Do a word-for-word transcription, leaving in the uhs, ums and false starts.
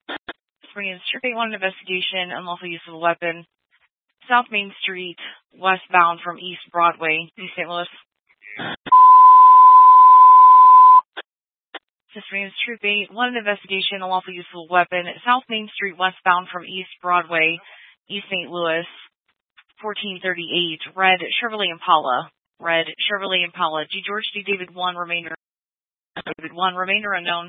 Spring Street one investigation, unlawful use of a weapon. South Main Street, westbound from East Broadway, East Saint Louis. Spring Street eight one investigation, unlawful use of a weapon. South Main Street, westbound from East Broadway, East Saint Louis. fourteen thirty-eight, red Chevrolet Impala. Red Chevrolet Impala. G. George D. David one, remainder. David one, remainder unknown.